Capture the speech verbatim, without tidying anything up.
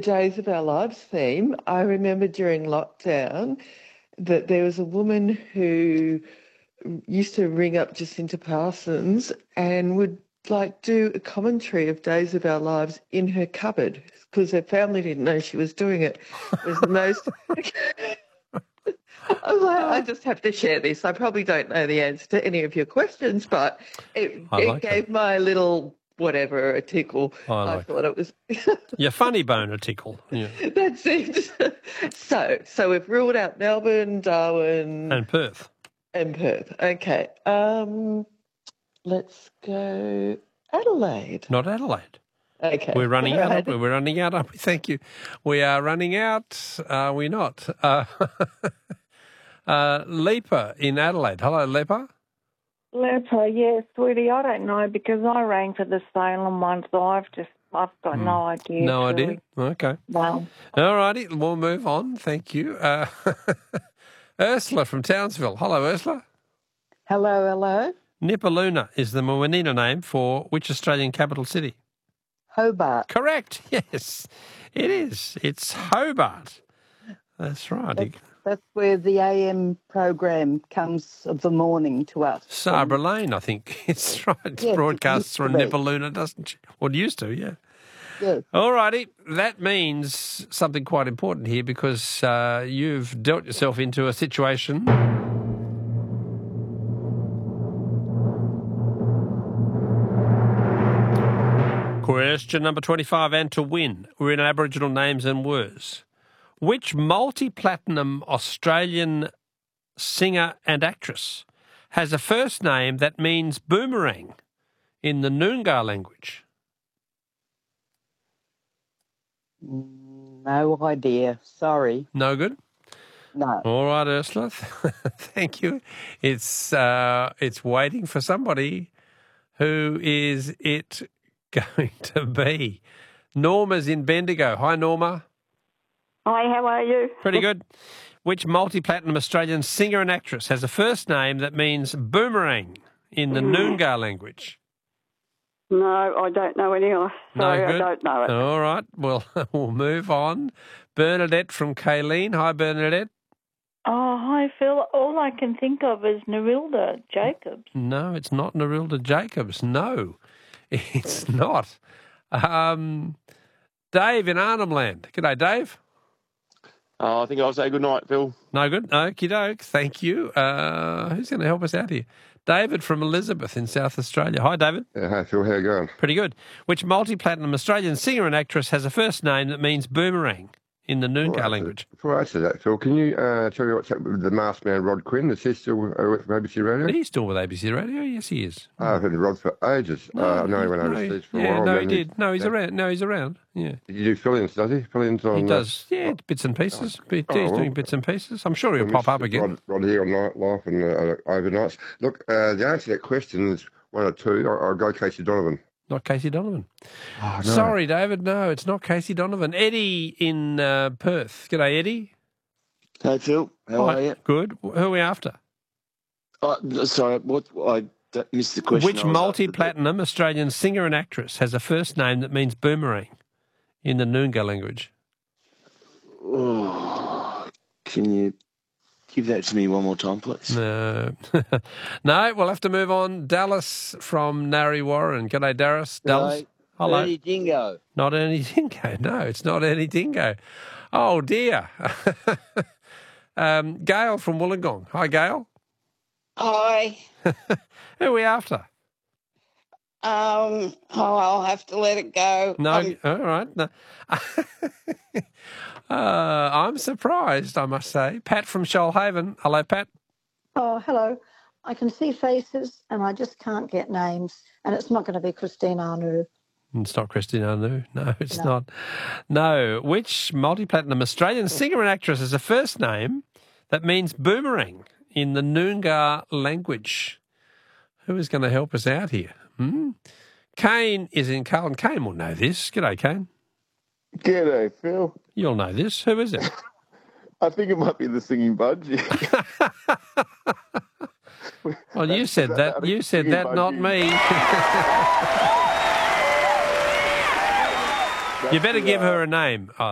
Days of Our Lives theme, I remember during lockdown that there was a woman who used to ring up Jacinta Parsons and would like do a commentary of Days of Our Lives in her cupboard because her family didn't know she was doing it. It was the most... I was like, I just have to share this. I probably don't know the answer to any of your questions, but it, I like it gave that. my little whatever a tickle. I like I thought it was... Your funny bone a tickle. Yeah. That's it. So, so we've ruled out Melbourne, Darwin, And Perth. and Perth. Okay. Um, let's go Adelaide. Not Adelaide. Okay. We're running out. Right. Aren't we? We're running out. Aren't we? Thank you. We are running out. Are we not? Uh, uh, Lepa in Adelaide. Hello, Lepa. Lepa, yes, sweetie. I don't know because I rang for the Salem one, so I've just I've got mm. no idea. No really. idea. Okay. Well, all righty. We'll move on. Thank you. Uh, Ursula from Townsville. Hello, Ursula. Hello, hello. Nipaluna is the Mawanina name for which Australian capital city? Hobart. Correct. Yes, it is. It's Hobart. That's right. That's, that's where the A M program comes of the morning to us. Sabra Lane, I think. It's right. It yes, broadcasts it from Nipaluna, doesn't it? Or it used to, yeah. Yes. All righty. That means something quite important here because uh, you've dealt yourself into a situation... Question number twenty-five, and to win, we're in Aboriginal names and words. Which multi-platinum Australian singer and actress has a first name that means boomerang in the Noongar language? No idea. Sorry. No good? No. All right, Ursula. Thank you. It's uh, it's waiting for somebody. Who is it going to be? Norma's in Bendigo. Hi, Norma. Hi, how are you? Pretty good. Which multi-platinum Australian singer and actress has a first name that means boomerang in the mm. Noongar language? No, I don't know any. Sorry, no I don't know it. All right. Well, we'll move on. Bernadette from Kayleen. Hi, Bernadette. Oh, hi, Phil. All I can think of is Nerilda Jacobs. No, it's not Nerilda Jacobs. No, it's not. Um, Dave in Arnhem Land. G'day, Dave. Uh, I think I'll say good night, Phil. No good? Okie doke. Thank you. Uh, who's going to help us out here? David from Elizabeth in South Australia. Hi, David. Yeah, hi, Phil. How you going? Pretty good. Which multi-platinum Australian singer and actress has a first name that means boomerang in the Noongar before language? Before I answer that, Phil, can you uh, tell me what's happened with the masked man, Rod Quinn? Is he still uh, with A B C Radio? He's still with A B C Radio. Yes, he is. Oh, I've heard Rod for ages. No, uh, I know he went no, overseas for yeah, a while. no, he did. He, no, he's around. No, he's around. Yeah. Did you do fill-ins, does he? Fill-ins on... He does, uh, yeah, bits and pieces. Oh, he's well, doing bits and pieces. I'm sure he'll pop up again. Rod, Rod here on Nightlife and uh, overnights. Look, uh, the answer to that question is one or two. I'll, I'll go Casey Donovan. Not Casey Donovan. Oh, no. Sorry, David. No, it's not Casey Donovan. Eddie in uh, Perth. G'day, Eddie. Hey, Phil. How Hi. are you? Good. Who are we after? Uh, sorry, what? I missed the question. Which multi-platinum Australian singer and actress has a first name that means boomerang in the Noongar language? Oh, can you give that to me one more time, please? No. No, we'll have to move on. Dallas from Narre Warren. G'day, Dallas. Dallas. Hello. Ernie Dingo. Not Ernie Dingo. No, it's not Ernie Dingo. Oh, dear. um, Gail from Wollongong. Hi, Gail. Hi. Who are we after? Um, oh, I'll have to let it go. No, Um, all right. No. uh, I'm surprised, I must say. Pat from Shoalhaven. Hello, Pat. Oh, hello. I can see faces and I just can't get names. And it's not going to be Christine Arnoux. It's not Christine Arnoux. No, it's No. not. No. Which multi-platinum Australian singer and actress has a first name that means boomerang in the Noongar language? Who is going to help us out here? Hmm? Kane is in Carlton. Kane will know this. G'day, Kane. G'day, Phil. You'll know this. Who is it? I think it might be the Singing Budgie. Well, you said that. that- You said Singing that, not Budgie. me. You better give her a name. Oh,